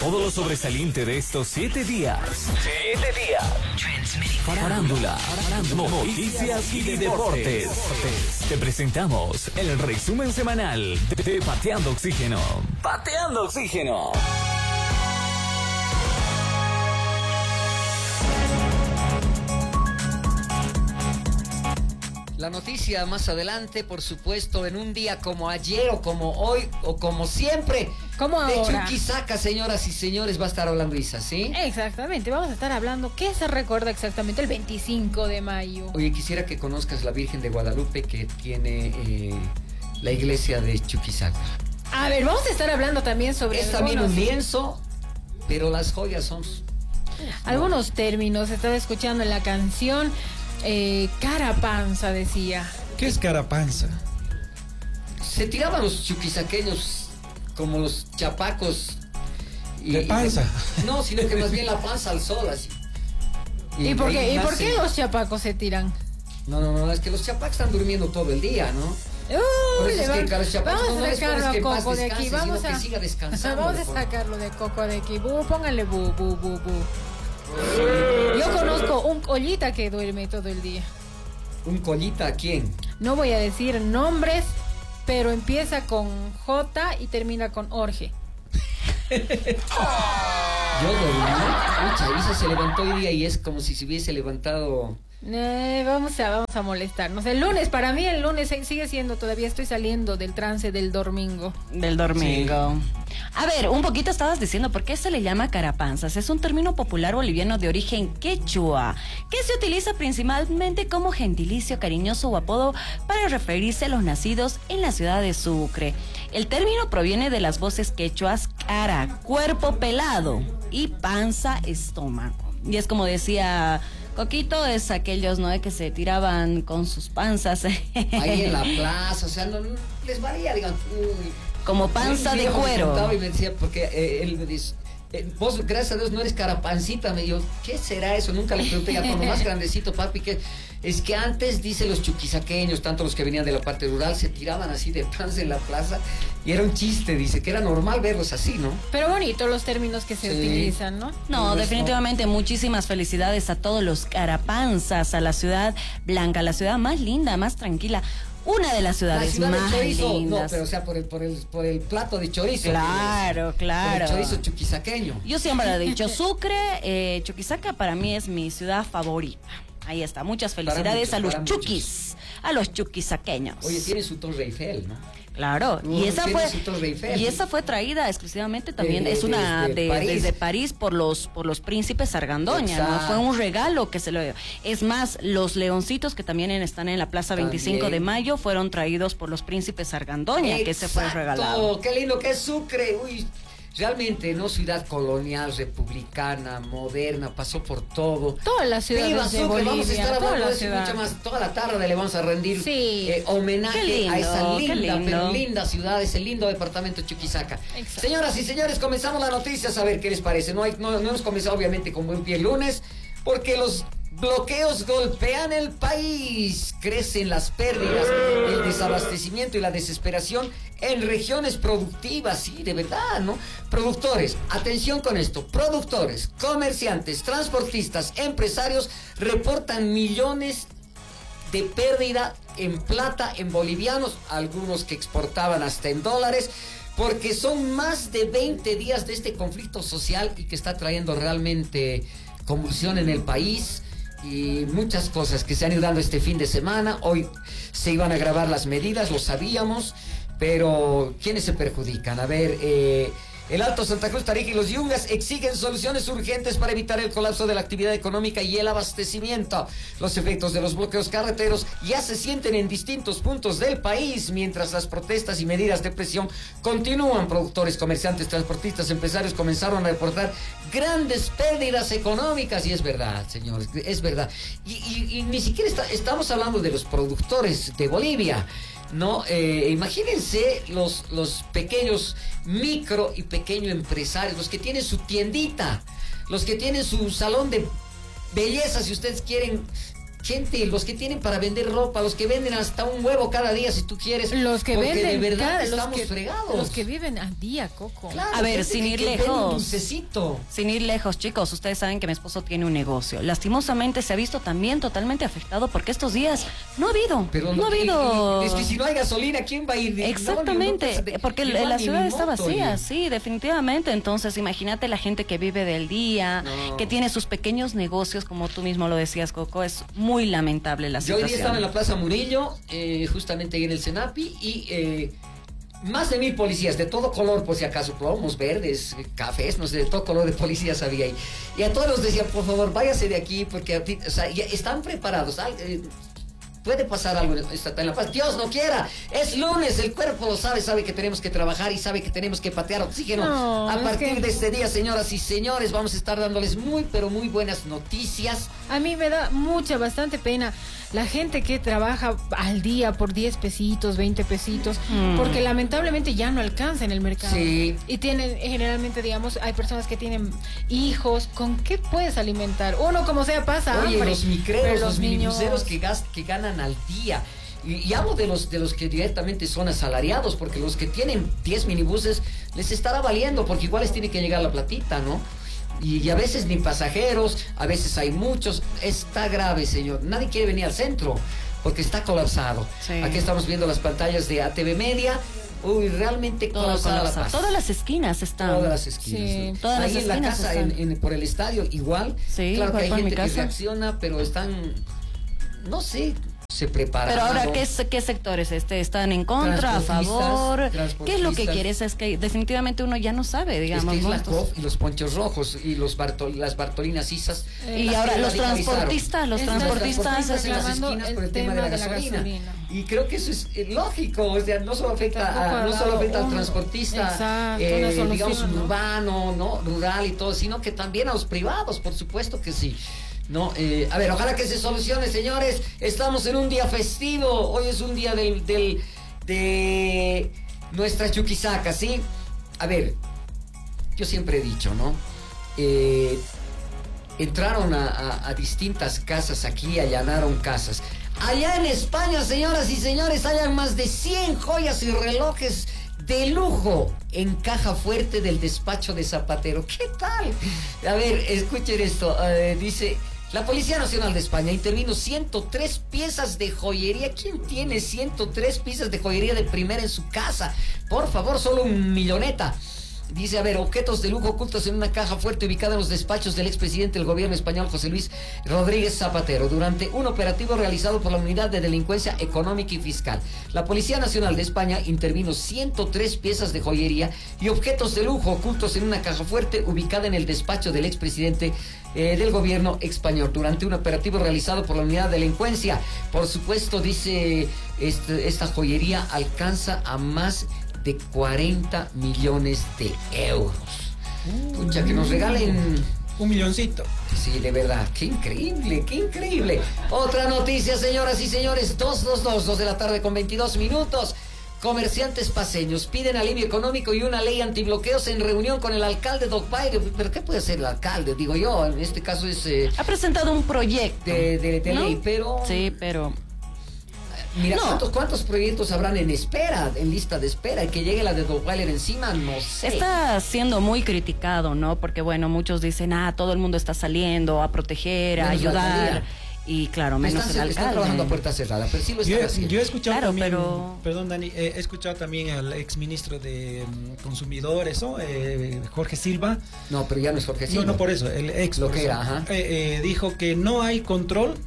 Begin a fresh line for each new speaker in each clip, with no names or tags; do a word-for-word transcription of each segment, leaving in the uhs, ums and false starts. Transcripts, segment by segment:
todo lo sobresaliente de estos siete días. Siete días. Farándula, noticias y deportes. Te presentamos el resumen semanal de Pateando Oxígeno. Pateando Oxígeno.
La noticia más adelante, por supuesto, en un día como ayer o como hoy o como siempre.
Como
de
ahora.
Chuquisaca, señoras y señores, va a estar hablando Isa, ¿sí?
Exactamente, vamos a estar hablando qué se recuerda exactamente el veinticinco de mayo.
Oye, quisiera que conozcas la Virgen de Guadalupe que tiene eh, la iglesia de Chuquisaca.
A ver, vamos a estar hablando también sobre
Es
algunos,
también un lienzo, pero las joyas son...
algunos términos. Estaba escuchando en la canción eh, cara panza, decía.
¿Qué es cara panza?
Se tiraban los chuquisaqueños como los chapacos. Y,
¿De panza?
Y, no, sino que más bien la panza al sol, así.
¿Y, ¿Y por qué, ¿y por qué
nace...
los chapacos se tiran?
No, no, no, es que los chapacos están durmiendo todo el día, ¿no?
Uy,
es
van...
que los chapacos,
vamos
no,
a
no
sacarlo
es
a Coco de aquí, vamos a...
que siga descansando.
Vamos a sacarlo de Coco de aquí, bu, póngale bu, bu, bu, bu. Yo conozco un collita que duerme todo el día.
¿Un collita a quién?
No voy a decir nombres, pero empieza con J y termina con Orge.
Yo dormí. Mucha Isa se levantó hoy día y es como si se hubiese levantado.
Eh, vamos a vamos a molestarnos. El lunes, para mí el lunes sigue siendo, todavía estoy saliendo del trance del domingo.
Del domingo. Sí. A ver, un poquito estabas diciendo por qué se le llama carapanzas. Es un término popular boliviano de origen quechua, que se utiliza principalmente como gentilicio cariñoso o apodo para referirse a los nacidos en la ciudad de Sucre. El término proviene de las voces quechuas cara, cuerpo pelado, y panza, estómago. Y es como decía Coquito, es aquellos, ¿no?, que se tiraban con sus panzas.
Ahí en la plaza, o sea, no, no les valía, digan, uy.
Como panza de cuero.
Me y me decía, porque eh, él me dice, eh, vos, gracias a Dios, no eres carapancita. Me dijo, ¿qué será eso? Nunca le pregunté, ya cuando más grandecito, papi, que es que antes, dice, los chuquisaqueños, tanto los que venían de la parte rural, se tiraban así de panza en la plaza, y era un chiste, dice, que era normal verlos así, ¿no?
Pero bonito los términos que se sí. utilizan, ¿no?
No,
pues
definitivamente no. Muchísimas felicidades a todos los carapanzas, a la ciudad blanca, la ciudad más linda, más tranquila. Una de las ciudades
la ciudad
más
de chorizo,
lindas.
No, pero o sea, por el, por el, por el plato de chorizo.
Claro, claro.
Por el chorizo chuquisaqueño.
Yo siempre lo he dicho, Sucre, eh, Chuquisaca para mí es mi ciudad favorita. Ahí está, muchas felicidades muchos, a los chuquis, muchos. a los chuquisaqueños.
Oye, tiene su Torre Eiffel, ¿no?
Claro,
no,
y esa fue
Eiffel,
y esa fue traída exclusivamente también, de, de, es una
desde,
de,
París.
desde París por los por los príncipes Argandoña, ¿no? Fue un regalo que se lo dio. Es más, los leoncitos que también están en la Plaza también. veinticinco de mayo fueron traídos por los príncipes Argandoña, Exacto. que se fue regalado.
Qué lindo que es Sucre, uy. Realmente, ¿no? Ciudad colonial, republicana, moderna, pasó por todo.
Todas las ciudades
Viva
de
Sucre,
Bolivia,
vamos a estar hablando de eso
ciudad.
mucho más. Toda la tarde le vamos a rendir
sí.
eh, homenaje
lindo,
a esa linda,
lindo.
pero linda ciudad, ese lindo departamento Chuquisaca. Exacto. Señoras y señores, comenzamos la noticia, a ver qué les parece. No, hay, no, no hemos comenzado obviamente con buen pie el lunes, porque los bloqueos golpean el país, crecen las pérdidas, el desabastecimiento y la desesperación en regiones productivas, sí, de verdad, ¿no? Productores, atención con esto, productores, comerciantes, transportistas, empresarios reportan millones de pérdida en plata, en bolivianos, algunos que exportaban hasta en dólares, porque son más de veinte días de este conflicto social y que está trayendo realmente convulsión en el país. Y muchas cosas que se han ido dando este fin de semana. Hoy se iban a agravar las medidas, lo sabíamos, pero ¿quiénes se perjudican? A ver, eh, el Alto Santa Cruz, Tarija y los Yungas exigen soluciones urgentes para evitar el colapso de la actividad económica y el abastecimiento. Los efectos de los bloqueos carreteros ya se sienten en distintos puntos del país, mientras las protestas y medidas de presión continúan. Productores, comerciantes, transportistas, empresarios comenzaron a reportar grandes pérdidas económicas, y es verdad, señores, es verdad. Y, y, y ni siquiera está, estamos hablando de los productores de Bolivia, ¿no? Eh, imagínense los, los pequeños micro y pequeño empresarios, los que tienen su tiendita, los que tienen su salón de belleza, si ustedes quieren, gente, los que tienen para vender ropa, los que venden hasta un huevo cada día, si tú quieres.
Los que
porque
venden,
de verdad
cada-
estamos
los que,
fregados.
Los que viven al día, Coco.
Claro,
A ver,
gente
sin
que-
ir
que vende un
lejos.
dulcecito.
Sin ir lejos, chicos, ustedes saben que mi esposo tiene un negocio. Lastimosamente se ha visto también totalmente afectado porque estos días no ha habido,
Pero
no ha
que-
habido.
Es que si no hay gasolina, ¿quién va a ir? De-
Exactamente,
no, no, no, de-
porque
igual
la
ni
ciudad
mi
está
moto,
vacía,
ni-
sí, definitivamente. Entonces, imagínate la gente que vive del día,
No.
que tiene sus pequeños negocios, como tú mismo lo decías, Coco, es muy lamentable la
Yo hoy
situación.
día estaba en la Plaza Murillo, eh, justamente ahí en el Senapi, y eh, más de mil policías, de todo color, por si acaso, plomos, verdes, cafés, no sé, de todo color de policías había ahí. Y a todos los decía, por favor, váyase de aquí, porque a ti- o sea, ya están preparados. Al- eh, puede pasar algo esta- en La Paz. Dios no quiera, es lunes, el cuerpo lo sabe, sabe que tenemos que trabajar y sabe que tenemos que patear oxígeno.
No,
a
es
partir
que-
de este día, señoras y señores, vamos a estar dándoles muy, pero muy buenas noticias.
A mí me da mucha, bastante pena la gente que trabaja al día por diez pesitos, veinte pesitos,
Mm.
porque lamentablemente ya no alcanza en el mercado.
Sí.
Y tienen, generalmente, digamos, hay personas que tienen hijos, ¿con qué puedes alimentar? Uno como sea pasa
Oye,
hambre,
los micreros,
pero
los minibuseros
niños-
que, gas- que ganan al día. Y, y hablo de los de los que directamente son asalariados, porque los que tienen diez minibuses les estará valiendo, porque igual les tiene que llegar la platita, ¿no? Y, y a veces ni pasajeros, a veces hay muchos. Está grave, señor. Nadie quiere venir al centro, porque está colapsado.
Sí.
Aquí estamos viendo las pantallas de A T V Media. Uy, realmente
Todo
colapsada La
colapsado.
Paz.
Todas las esquinas están.
Todas las esquinas.
Sí,
¿no?
todas
Ahí
las
en la
esquinas
casa, en,
están.
en- por el estadio, igual.
Sí,
claro que
igual
hay
por mi
gente que
casa.
reacciona, pero están, no sé, se preparan.
Pero ahora, ¿qué, se- ¿qué sectores este, están en contra, a favor? ¿Qué es lo que
transportistas.
quieres? Es que definitivamente uno ya no sabe,
Es
digamos.
que es
¿no?
la
Entonces-
C O F y los ponchos rojos y los Bartol- las Bartolinas Isas.
Eh,
y
las
ahora
que
los
radicalizaron.
transportistas, los
Están
transportistas
transportistas en las
reclamando
esquinas por el
el
tema de la
tema de la
gasolina.
gasolina.
Y creo que eso es eh, lógico, o sea, no solo afecta,
Tampoco
a,
ha
no solo
dado
afecta al
un-
transportista,
exacto,
eh,
una solución,
digamos,
¿no?
urbano, ¿no? Rural y todo, sino que también a los privados, por supuesto que sí. No, eh, a ver, ojalá que se solucione, señores. Estamos en un día festivo. Hoy es un día del, del de nuestra Chuquisaca, ¿sí? A ver, yo siempre he dicho, ¿no? Eh, entraron a, a- a distintas casas aquí, allanaron casas. Allá en España, señoras y señores, hayan más de cien joyas y relojes de lujo en caja fuerte del despacho de Zapatero. ¿Qué tal? A ver, escuchen esto. eh, dice, la Policía Nacional de España intervino ciento tres piezas de joyería. ¿Quién tiene ciento tres piezas de joyería de primera en su casa? Por favor, solo un milloneta. Dice, a ver, objetos de lujo ocultos en una caja fuerte ubicada en los despachos del expresidente del gobierno español, José Luis Rodríguez Zapatero, durante un operativo realizado por la Unidad de Delincuencia Económica y Fiscal. La Policía Nacional de España intervino ciento tres piezas de joyería y objetos de lujo ocultos en una caja fuerte ubicada en el despacho del expresidente eh, del gobierno español, durante un operativo realizado por la Unidad de Delincuencia. Por supuesto, dice, este, esta joyería alcanza a más de cuarenta millones de euros. Pucha, que nos regalen.
Un milloncito.
Sí, de verdad, qué increíble, qué increíble. Otra noticia, señoras y señores, dos dos dos, dos de la tarde con veintidós minutos. Comerciantes paseños piden alivio económico y una ley antibloqueos en reunión con el alcalde Doc Baire. ¿Pero qué puede hacer el alcalde? Digo yo, en este caso es eh,
Ha presentado un proyecto.
de, de- de
¿no?
ley, pero...
Sí, pero...
Mira,
No.
¿cuántos, ¿cuántos proyectos habrán en espera, en lista de espera? Y que llegue la de Dottweiler encima, no sé.
Está siendo muy criticado, ¿no? Porque, bueno, muchos dicen, ah, todo el mundo está saliendo a proteger, a
Menos la
ayudar.
alcaldía.
Y, claro, menos
están,
el alcalde.
están trabajando a puerta cerrada, pero sí lo están
Yo,
haciendo.
yo he escuchado
Claro,
también,
pero-
perdón Dani, eh, he escuchado también al exministro de mm, Consumidores, ¿no? Eh, Jorge Silva.
No, pero ya no es Jorge Silva.
No, no por eso, el ex.
Lo
por
que
eso.
era, ajá.
Eh, eh, dijo que no hay control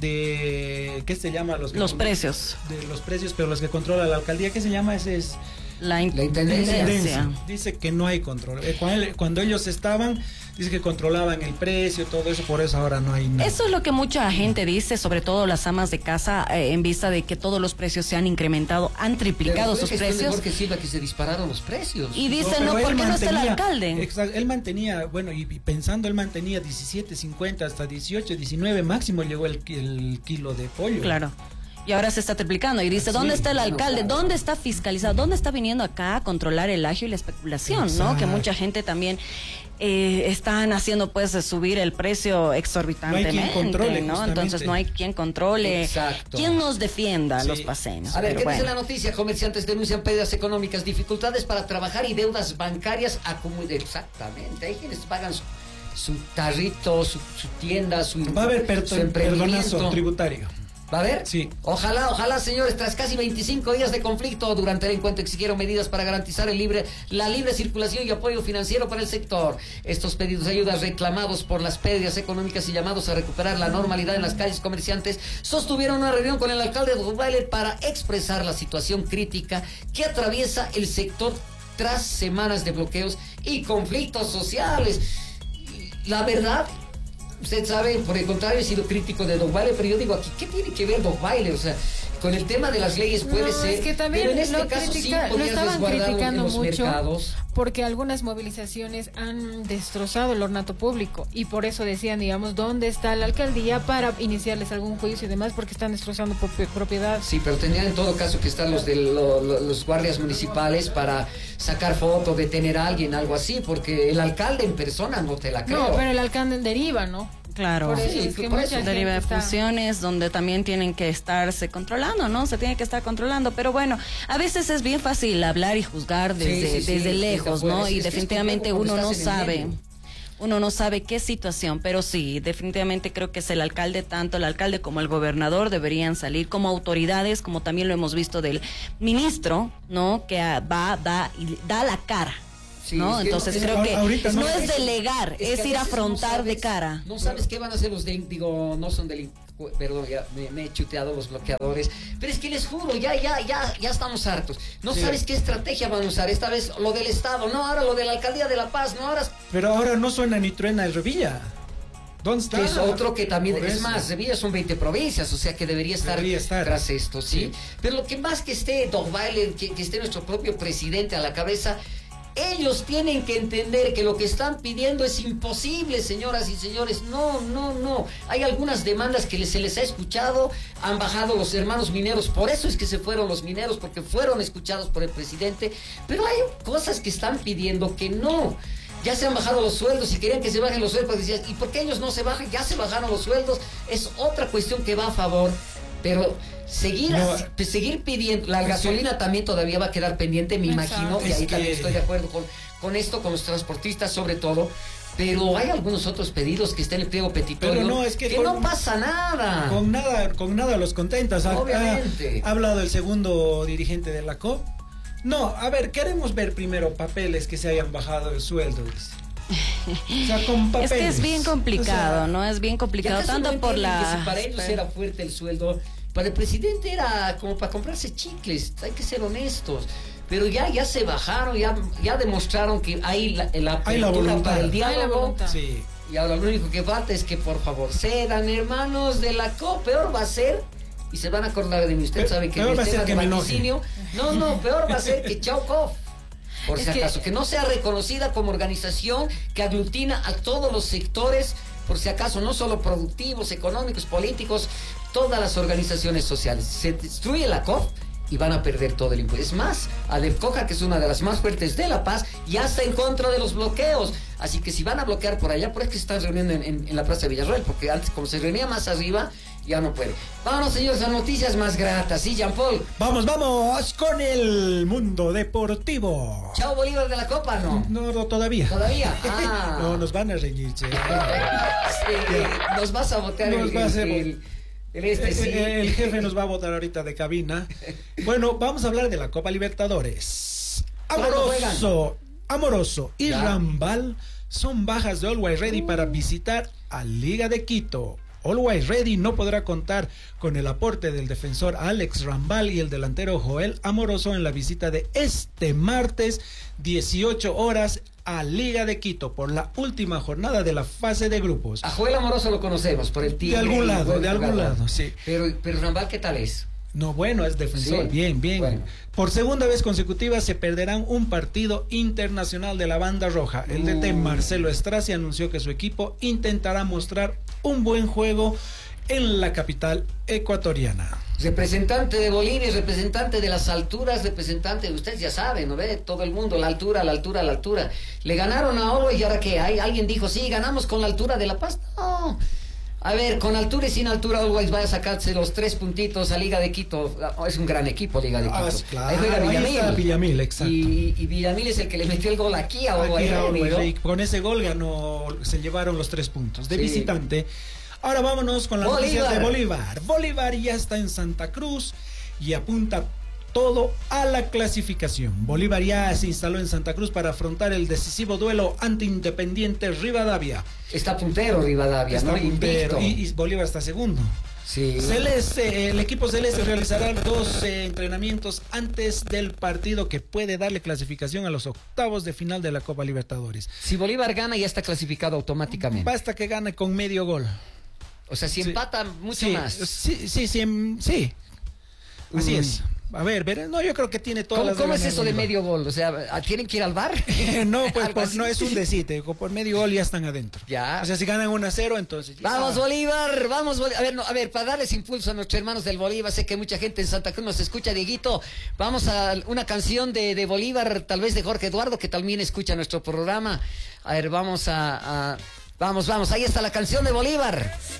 de, ¿qué se llama? Los, que
Los
con-
precios.
De los precios, pero los que controla la alcaldía, ¿qué se llama? Ese es...
La, in-
La intendencia.
Intendencia. Dice que no hay control. Eh, cuando, cuando ellos estaban, dice que controlaban el precio, todo eso, por eso ahora no hay nada.
Eso es lo que mucha gente dice, sobre todo las amas de casa, eh, en vista de que todos los precios se han incrementado, han triplicado
Pero
sus
fue gestión de
precios.
Jorge Silva que se dispararon los precios.
Y dicen,
pero
no,
él
¿por qué no está el
mantenía-
alcalde?
Exacto, él mantenía, bueno, y, y pensando, él mantenía diecisiete cincuenta hasta dieciocho, diecinueve máximo llegó el, el kilo de pollo.
Claro. Y ahora se está triplicando y dice, ¿dónde
Sí,
está el
bueno,
alcalde?
claro.
¿Dónde está fiscalizado? ¿Dónde está viniendo acá a controlar el agio y la especulación?
Exacto.
¿No? Que mucha gente también eh, están haciendo pues subir el precio exorbitantemente,
No hay quien controle,
¿no?
justamente.
Entonces no hay quien controle,
Exacto.
quien nos defienda
Sí.
los paseños.
A ver,
Pero
¿qué
bueno.
dice la noticia? Comerciantes denuncian pérdidas económicas, dificultades para trabajar y deudas bancarias acumuladas. Exactamente, hay quienes pagan su, su tarrito, su, su tienda, su,
Va a haber
su
perto-
emprendimiento.
perdonazo tributario.
¿Va a haber?
Sí.
Ojalá, ojalá, señores, tras casi veinticinco días de conflicto, durante el encuentro exigieron medidas para garantizar el libre, la libre circulación y apoyo financiero para el sector. Estos pedidos de ayuda reclamados por las pérdidas económicas y llamados a recuperar la normalidad en las calles comerciantes sostuvieron una reunión con el alcalde de Dubaile para expresar la situación crítica que atraviesa el sector tras semanas de bloqueos y conflictos sociales. La verdad, usted sabe, por el contrario, he sido crítico de Dubaile, pero yo digo aquí, ¿qué tiene que ver Dubaile? O sea, con el tema de las leyes puede
No,
ser,
es que también
pero en este
lo,
caso
critica-
sí
lo
podías
estaban
resguardarlo en
criticando
los
mucho
mercados.
porque algunas movilizaciones han destrozado el ornato público y por eso decían, digamos, ¿dónde está la alcaldía para iniciarles algún juicio y demás? Porque están destrozando propi- propiedad.
Sí, pero tendrían en todo caso que estar los de lo- lo- los guardias municipales para sacar fotos, detener a alguien, algo así, porque el alcalde en persona no te la creo.
No, pero el alcalde deriva, ¿no?
Claro.
Por eso
Sí,
es que
por
mucha
eso
gente
Deriva de
está-
funciones donde también tienen que estarse controlando, ¿no? Se tiene que estar controlando, pero bueno, a veces es bien fácil hablar y juzgar
Sí,
desde,
sí, sí,
desde
desde
lejos,
afuera.
¿no?
Sí,
Y
es que es
definitivamente
complejo
uno
cuando
no
estás en el
sabe,
medio.
uno no sabe qué situación, pero sí, definitivamente creo que es el alcalde, tanto el alcalde como el gobernador deberían salir como autoridades, como también lo hemos visto del ministro, ¿no? Que ah, va, da y da la cara.
Sí,
¿no?
es que
Entonces
no-
creo que
ahorita
no,
no-
es delegar,
que
es,
a
ir a
veces
afrontar
no
de
sabes-
cara.
No sabes qué van a hacer los de, digo, no son delincuentes, perdón, ya me, me he chuteado los bloqueadores, pero es que les juro, ya, ya, ya, ya estamos hartos. No
Sí.
sabes qué estrategia van a usar, esta vez lo del Estado, no, ahora lo de la Alcaldía de La Paz, no, ahora
Pero ahora no suena ni truena el Revilla. ¿Dónde está?
que es otro que también,
Por
es
eso.
más, Sevilla son veinte provincias, o sea que debería estar,
Debería estar.
tras esto, ¿sí?
Sí.
Pero lo que más que esté Dubaile, que, que esté nuestro propio presidente a la cabeza, ellos tienen que entender que lo que están pidiendo es imposible, señoras y señores. No, no, no. Hay algunas demandas que les- se les ha escuchado, han bajado los hermanos mineros, por eso es que se fueron los mineros, porque fueron escuchados por el presidente, pero hay cosas que están pidiendo que no. Ya se han bajado los sueldos y querían que se bajen los sueldos, pues decías, ¿y por qué ellos no se bajan? Ya se bajaron los sueldos, es otra cuestión que va a favor, pero seguir,
No,
así- pues, seguir pidiendo, la gasolina también todavía va a quedar pendiente, me
Exacto.
imagino, y
Es
ahí
que-
también estoy de acuerdo con, con esto, con los transportistas sobre todo, pero hay algunos otros pedidos que están en el pliego petitorio,
Pero no, es que con-
no pasa nada.
Con nada, con nada los contentas. Ha-
Obviamente.
Ha, ha hablado el segundo dirigente de la C O P. No, a ver, queremos ver primero papeles que se hayan bajado el sueldo, dice. O sea, con
Es
papeles.
que es bien complicado,
O sea,
¿no? Es bien
¿Y
complicado,
acaso
tanto
no
por
entienden
la...
que si para ellos era fuerte el sueldo, para el presidente era como para comprarse chicles, hay que ser honestos. Pero ya, ya se bajaron, ya, ya demostraron que hay la, la
Hay la
apertura
voluntad.
para el
Hay la
diálogo.
voluntad.
Sí.
Y ahora lo único que falta es que por favor cedan, hermanos de la C O P, peor va a ser, y se van a acordar de mí, usted
Pe-
sabe que
peor
el
va a ser
tema
que
de
me enoje.
vaticinio, no, no, peor va a ser que Chaucov, por
Es
si
que-
acaso, que no sea reconocida como organización que aglutina a todos los sectores, por si acaso, no solo productivos, económicos, políticos, todas las organizaciones sociales. Se destruye la C O P y van a perder todo el impuesto. Es más, Adepcoja, que es una de las más fuertes de La Paz, ya está en contra de los bloqueos. Así que si van a bloquear por allá, por eso que se están reuniendo en, en- en la Plaza de Villarroel, porque antes, como se reunía más arriba, ya no puede. Vámonos, señores, a noticias más gratas, ¿sí, Jean Paul?
Vamos, vamos con el mundo deportivo.
Chao, Bolívar de la Copa, ¿no?
No, no, todavía.
¿Todavía? Ah.
No, nos van a reñir, che.
Sí, nos va a sabotear
Nos
el,
va a hacer-
el, el este, sí.
Eh, El jefe nos va a votar ahorita de cabina. Bueno, vamos a hablar de la Copa Libertadores.
¿Cuándo juegan?
Amoroso, Amoroso y
Ya.
Rambal son bajas de Always Ready para visitar a Liga de Quito. Always Ready no podrá contar con el aporte del defensor Alex Rambal y el delantero Joel Amoroso en la visita de este martes dieciocho horas a Liga de Quito por la última jornada de la fase de grupos.
A Joel Amoroso lo conocemos por el Tigre.
De algún
y
lado,
buen
de algún
jugador.
lado, sí.
Pero, pero Rambal, ¿qué tal es?
No, bueno, es defensor,
Sí.
bien, bien.
Bueno.
Por segunda vez consecutiva se perderán un partido internacional de la banda roja. El D T
Uh.
Marcelo Estrazi anunció que su equipo intentará mostrar un buen juego en la capital ecuatoriana.
Representante de Bolivia, representante de las alturas, representante, ustedes ya saben, ¿no ve? Todo el mundo, la altura, la altura, la altura. Le ganaron a Always y ahora qué hay. Alguien dijo, sí, ganamos con la altura de La Paz. No. A ver, con altura y sin altura Always va a sacarse los tres puntitos a Liga de Quito. Es un gran equipo Liga de Quito.
Ah, claro.
Ahí juega Villamil.
Ahí está Villamil, exacto.
Y, y Villamil es el que le metió el gol aquí a Always.
Con ese gol ganó, se llevaron los tres puntos de sí. visitante. Ahora vámonos con las noticias de Bolívar. Bolívar ya está en Santa Cruz y apunta todo a la clasificación. Bolívar ya se instaló en Santa Cruz para afrontar el decisivo duelo ante Independiente Rivadavia.
Está puntero Rivadavia,
está
¿no?
Puntero, y, y Bolívar está segundo.
Sí.
Celeste, el equipo celeste realizará dos eh, entrenamientos antes del partido que puede darle clasificación a los octavos de final de la Copa Libertadores.
Si Bolívar gana ya está clasificado automáticamente.
Basta que gane con medio gol.
O sea, si sí. empata mucho
sí,
más.
Sí, sí, sí, sí. Así Uy. es. A ver, ver, no, yo creo que tiene todas
¿Cómo,
las
¿Cómo es eso de medio gol? O sea, ¿tienen que ir al bar?
no, pues por, no es un decite, por medio gol ya están adentro.
Ya.
O sea, si ganan uno a cero, entonces. Ya.
Vamos, Bolívar, vamos, Bolívar. A ver, no, a ver, para darles impulso a nuestros hermanos del Bolívar, sé que mucha gente en Santa Cruz nos escucha, Dieguito. Vamos a una canción de, de Bolívar, tal vez de Jorge Eduardo, que también escucha nuestro programa. A ver, vamos a, a. Vamos, vamos, ahí está la canción de Bolívar.